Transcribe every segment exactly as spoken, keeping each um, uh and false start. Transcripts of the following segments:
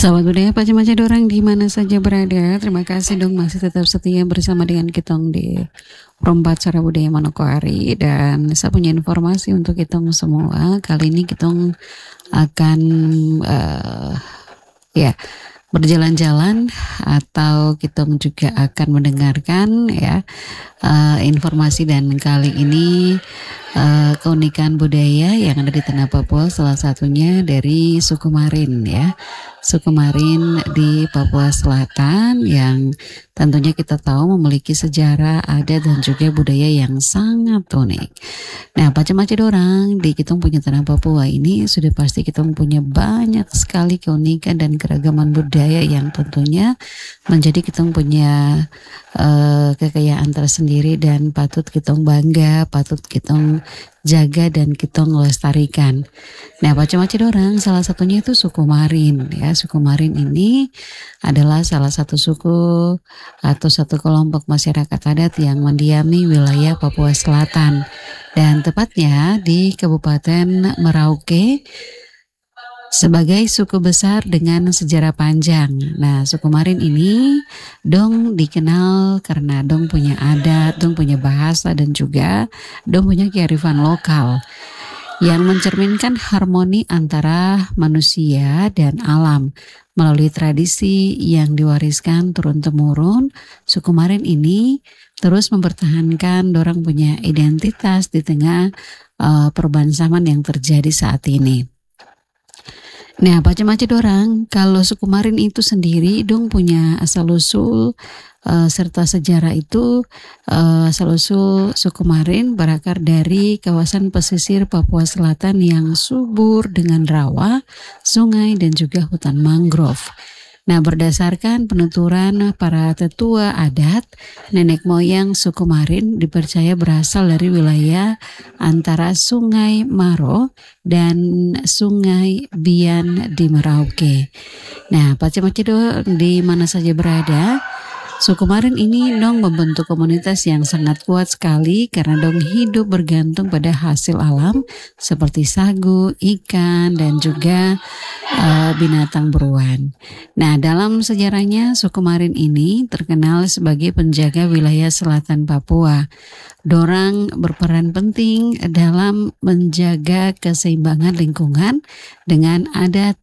Sahabat budaya Pace-Mace Dorang di mana saja berada, terima kasih dong masih tetap setia bersama dengan kitong di Perompat Cara Budaya Manokwari. Dan saya punya informasi untuk kitong semua. Kali ini kitong akan uh, ya berjalan-jalan atau kitong juga akan mendengarkan ya uh, informasi. Dan kali ini uh, keunikan budaya yang ada di tanah Papua, salah satunya dari suku Marin ya. Suku Marin di Papua Selatan yang tentunya kita tahu memiliki sejarah, adat dan juga budaya yang sangat unik. Nah, Pace-Mace Dorang di Kitong Punya Tanah Papua ini sudah pasti Kitong punya banyak sekali keunikan dan keragaman budaya yang tentunya menjadi Kitong punya uh, kekayaan tersendiri dan patut Kitong bangga, patut Kitong jaga dan Kitong lestarikan. Nah, Pace-Mace Dorang salah satunya itu suku Marin ya. Suku Marin ini adalah salah satu suku atau satu kelompok masyarakat adat yang mendiami wilayah Papua Selatan dan tepatnya di Kabupaten Merauke sebagai suku besar dengan sejarah panjang. Nah, suku Marin ini dong dikenal karena dong punya adat, dong punya bahasa dan juga dong punya kearifan lokal yang mencerminkan harmoni antara manusia dan alam. Melalui tradisi yang diwariskan turun-temurun, suku Marin ini terus mempertahankan dorang punya identitas di tengah uh, perubahan zaman yang terjadi saat ini. Nah, Pace-Mace Dorang, kalau suku Marin itu sendiri dong punya asal-usul uh, serta sejarah itu uh, asal-usul suku Marin berakar dari kawasan pesisir Papua Selatan yang subur dengan rawa, sungai dan juga hutan mangrove. Nah, berdasarkan penuturan para tetua adat, nenek moyang suku Marin dipercaya berasal dari wilayah antara Sungai Maro dan Sungai Bian di Merauke. Nah, Pace-Mace Dorang di mana saja berada, suku Marin ini dong membentuk komunitas yang sangat kuat sekali karena dong hidup bergantung pada hasil alam seperti sagu, ikan dan juga uh, binatang buruan. Nah, dalam sejarahnya suku Marin ini terkenal sebagai penjaga wilayah selatan Papua. Dorang berperan penting dalam menjaga keseimbangan lingkungan dengan adat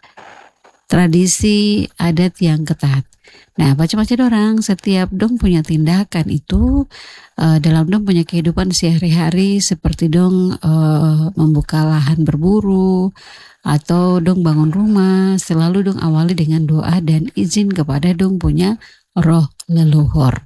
tradisi adat yang ketat. Nah, Pace-Mace Dorang setiap dong punya tindakan itu uh, dalam dong punya kehidupan sehari-hari seperti dong uh, membuka lahan berburu atau dong bangun rumah, selalu dong awali dengan doa dan izin kepada dong punya roh leluhur.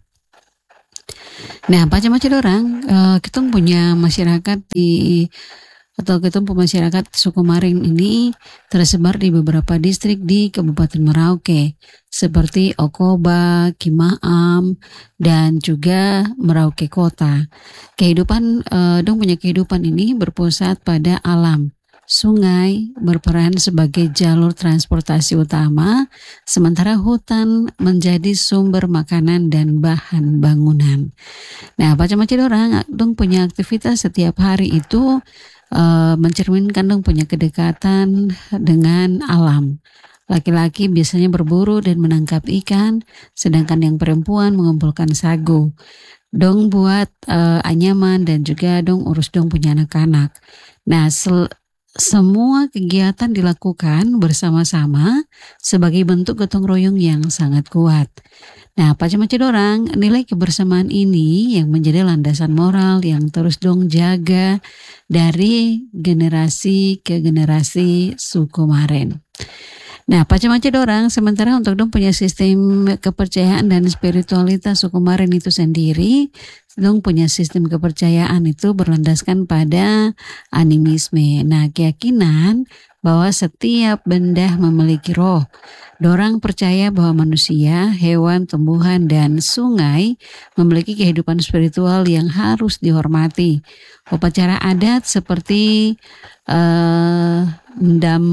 Nah, Pace-Mace Dorang uh, kita punya masyarakat di atau kita masyarakat suku Marin ini tersebar di beberapa distrik di Kabupaten Merauke seperti Okoba, Kimaam dan juga Merauke Kota. Kehidupan eh, dong punya kehidupan ini berpusat pada alam. Sungai berperan sebagai jalur transportasi utama, sementara hutan menjadi sumber makanan dan bahan bangunan. Nah, Pace-Mace Dorang dong punya aktivitas setiap hari itu Uh, mencerminkan dong punya kedekatan dengan alam. Laki-laki biasanya berburu dan menangkap ikan, sedangkan yang perempuan mengumpulkan sagu. Dong buat uh, anyaman dan juga dong urus dong punya anak-anak. Nah, sel- semua kegiatan dilakukan bersama-sama sebagai bentuk gotong royong yang sangat kuat. Nah, Pace-Mace Dorang nilai kebersamaan ini yang menjadi landasan moral yang terus dong jaga dari generasi ke generasi suku Marin. Nah, Pace-Mace Dorang sementara untuk dong punya sistem kepercayaan dan spiritualitas suku Marin itu sendiri, dong punya sistem kepercayaan itu berlandaskan pada animisme. Nah, keyakinan bahwa setiap benda memiliki roh. Dorang percaya bahwa manusia, hewan, tumbuhan, dan sungai memiliki kehidupan spiritual yang harus dihormati. Upacara adat seperti uh, mendam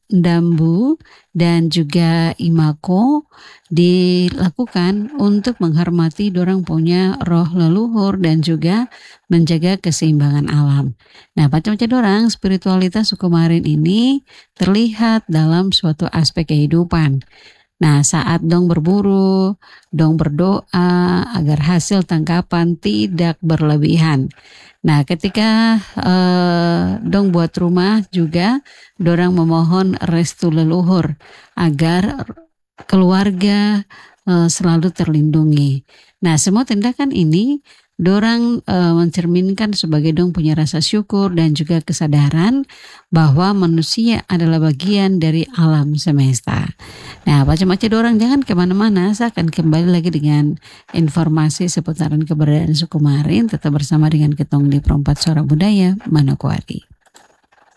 Ndambu dan juga Imako dilakukan untuk menghormati dorang punya roh leluhur dan juga menjaga keseimbangan alam. Nah, macam-macam dorang spiritualitas suku Marin ini terlihat dalam suatu aspek kehidupan. Nah, saat dong berburu, dong berdoa agar hasil tangkapan tidak berlebihan. Nah, ketika eh, dong buat rumah juga, dorang memohon restu leluhur agar keluarga eh, selalu terlindungi. Nah, semua tindakan ini dorang eh, mencerminkan sebagai dong punya rasa syukur dan juga kesadaran bahwa manusia adalah bagian dari alam semesta. Nah, macam-macam dorang jangan kemana-mana, saya akan kembali lagi dengan informasi seputaran keberadaan suku Marin, tetap bersama dengan Ketong di Perempat Suara Budaya Manokwari.